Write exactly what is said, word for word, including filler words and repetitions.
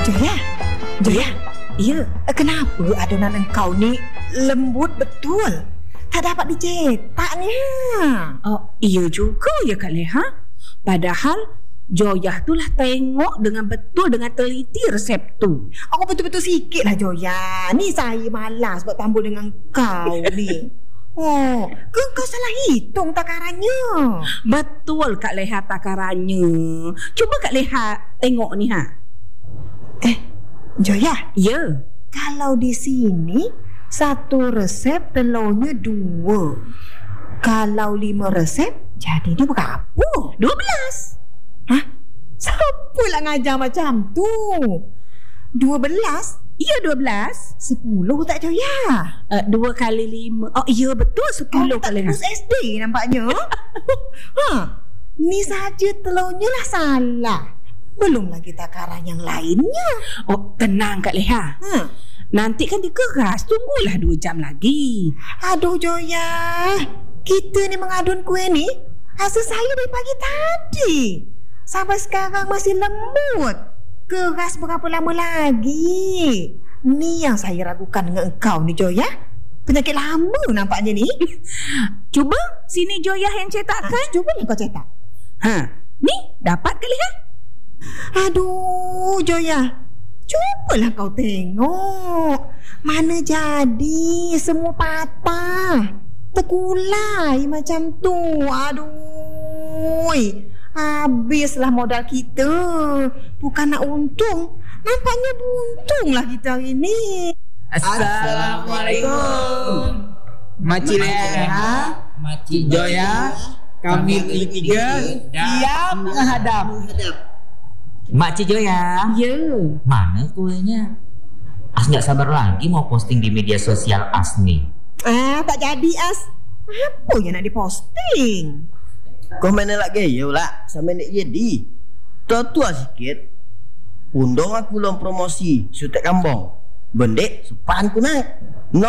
Joya, Joya, Ya, kenapa adonan engkau ni lembut betul? Tak dapat dicetaknya. oh, iya juga ya Kak Leha. Padahal Joyah tu lah tengok dengan betul, dengan teliti resep tu. Aku betul-betul sikit lah Joya. Ni saya malas buat tambul dengan kau ni. Oh, ke kau salah hitung takarannya? Betul Kak Leha takarannya. Cuba Kak Leha tengok ni ha. Eh, Joya, Ya. kalau di sini satu resep telurnya dua. Kalau lima resep, jadi dia berapa? Dua belas. Hah? Siapa lah ngajar macam tu? Dua belas? Ya, dua belas. Sepuluh tak Joya? Uh, dua kali lima. Oh, ya betul sepuluh Kau tak Kak Leha. terus S D nampaknya. Ha, ni saja telurnya lah salah. Belum lagi takaran yang lainnya. Oh, tenang Kak Leha. Ha. Nanti kan dikeras. Tunggulah dua jam lagi. Aduh Joya, kita ni mengadun kuih ni hasil saya dari pagi tadi. Sampai sekarang masih lembut. Keras berapa lama lagi? Ni yang saya ragukan dengan engkau ni Joya. Penyakit lama nampaknya ni. Cuba sini Joyah yang cetakkan. Ha, cuba ni kau cetak. Ha, ni dapat Kak Leha? Aduh Joya, cubalah kau tengok. Mana jadi, semua patah, terkulai macam tu. Aduh, habislah modal kita. Bukan nak untung, nampaknya buntunglah kita hari ni. Assalamualaikum. Makcik Leha, Makcik Joya, kami bertiga siap menghadap. Makcik Joya, Ya. mana kuenya? As tak sabar lagi mau posting di media sosial As ni. Ah, tak jadi As. Apa yang nak diposting? Kau mana nak gaya pula sama nak jadi. Tua-tua sikit. Undang aku long promosi syuting kambang. Bendek sepan ku nak.